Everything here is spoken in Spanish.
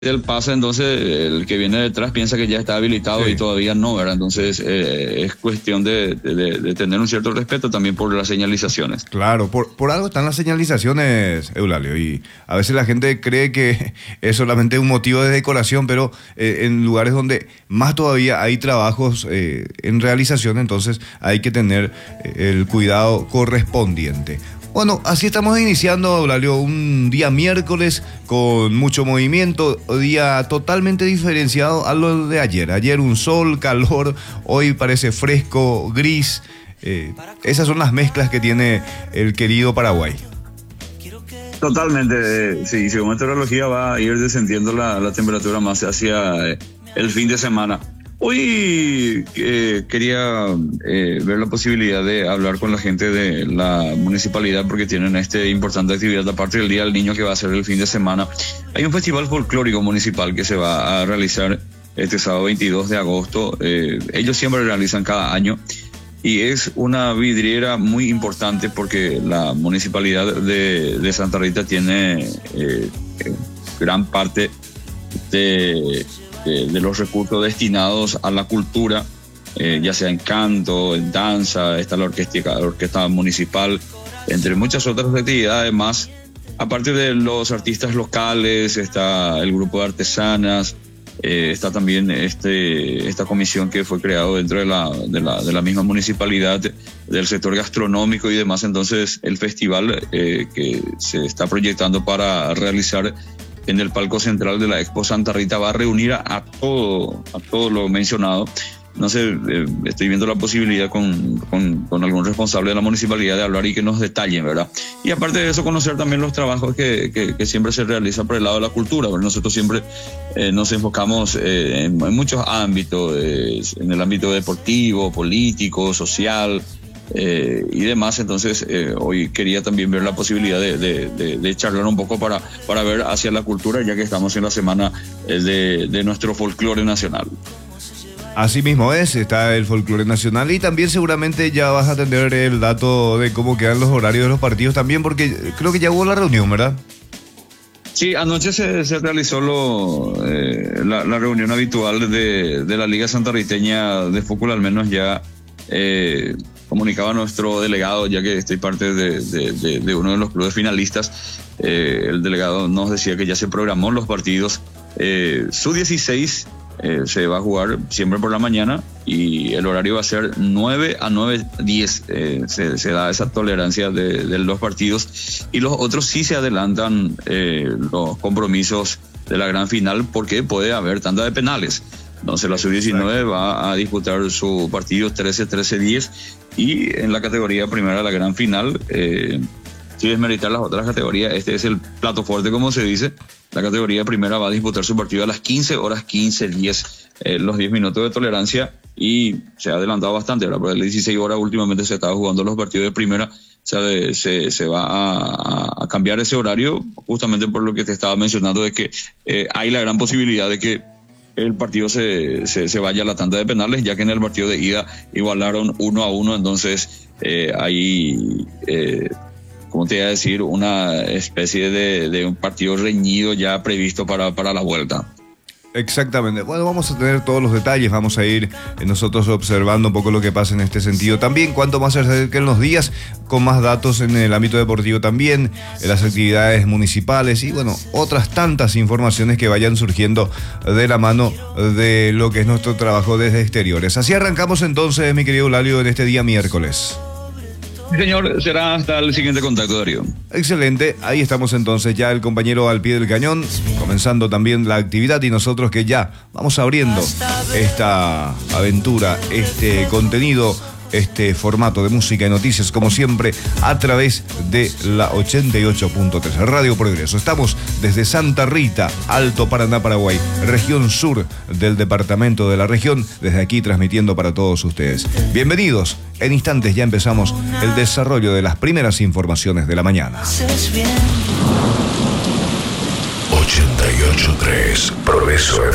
el pase, entonces el que viene detrás piensa que ya está habilitado y todavía no, ¿verdad? Entonces es cuestión de tener un cierto respeto también por las señalizaciones. Claro, por algo están las señalizaciones, Eulalio, y a veces la gente cree que es solamente un motivo de decoración, pero en lugares donde más todavía hay trabajos en realización, entonces hay que tener el cuidado correspondiente. Bueno, así estamos iniciando, Eulalio, un día miércoles con mucho movimiento, día totalmente diferenciado a lo de ayer. Ayer un sol, calor, hoy parece fresco, gris. Esas son las mezclas que tiene el querido Paraguay. Totalmente, sí, según meteorología va a ir descendiendo la temperatura más hacia el fin de semana. Hoy quería ver la posibilidad de hablar con la gente de la municipalidad porque tienen esta importante actividad, aparte del Día del Niño que va a ser el fin de semana. Hay un festival folclórico municipal que se va a realizar este sábado 22 de agosto. Ellos siempre realizan cada año y es una vidriera muy importante porque la municipalidad de Santa Rita tiene gran parte de los recursos destinados a la cultura, ya sea en canto, en danza, está la orquesta municipal, entre muchas otras actividades más. Aparte de los artistas locales, está el grupo de artesanas, está también esta comisión que fue creado dentro de la misma municipalidad del sector gastronómico y demás. Entonces el festival que se está proyectando para realizar en el palco central de la Expo Santa Rita va a reunir a todo lo mencionado. No sé, estoy viendo la posibilidad con algún responsable de la municipalidad de hablar y que nos detallen, ¿verdad? Y aparte de eso, conocer también los trabajos que siempre se realizan por el lado de la cultura, ¿verdad? Nosotros siempre nos enfocamos en muchos ámbitos, en el ámbito deportivo, político, social, y demás. Entonces hoy quería también ver la posibilidad de charlar un poco para ver hacia la cultura, ya que estamos en la semana de nuestro folclore nacional. Así mismo está el folclore nacional y también seguramente ya vas a tener el dato de cómo quedan los horarios de los partidos también, porque creo que ya hubo la reunión, ¿verdad? Sí, anoche se realizó la reunión habitual de la Liga Santarriteña de Fútbol, al menos ya comunicaba nuestro delegado, ya que estoy parte de uno de los clubes finalistas. El delegado nos decía que ya se programó los partidos. Sub-16 se va a jugar siempre por la mañana y el horario va a ser 9 a 9:10. Se da esa tolerancia de los partidos, y los otros sí se adelantan los compromisos de la gran final porque puede haber tanda de penales. Entonces la Sub-19 va a disputar su partido 13-13-10 y en la categoría primera de la gran final, sin desmeritar las otras categorías, este es el plato fuerte, como se dice. La categoría primera va a disputar su partido a las 15 horas 15:10, los 10 minutos de tolerancia, y se ha adelantado bastante, ¿verdad? Por las 16 horas últimamente se estaba jugando los partidos de primera. Se va a cambiar ese horario justamente por lo que te estaba mencionando, de que hay la gran posibilidad de que el partido se vaya a la tanda de penales, ya que en el partido de ida igualaron 1-1, entonces hay, ¿cómo te iba a decir? Una especie de un partido reñido ya previsto para la vuelta. Exactamente. Bueno, vamos a tener todos los detalles, vamos a ir nosotros observando un poco lo que pasa en este sentido. También, cuanto más se acerquen los días, con más datos en el ámbito deportivo también, en las actividades municipales y, bueno, otras tantas informaciones que vayan surgiendo de la mano de lo que es nuestro trabajo desde exteriores. Así arrancamos entonces, mi querido Eulalio, en este día miércoles. Sí, señor, será hasta el siguiente contacto, Darío. Excelente, ahí estamos entonces ya el compañero al pie del cañón, comenzando también la actividad, y nosotros que ya vamos abriendo esta aventura, este contenido, este formato de música y noticias, como siempre, a través de la 88.3 Radio Progreso. Estamos desde Santa Rita, Alto Paraná, Paraguay, región sur del departamento de la región, desde aquí transmitiendo para todos ustedes. Bienvenidos, en instantes ya empezamos el desarrollo de las primeras informaciones de la mañana. 88.3 Progreso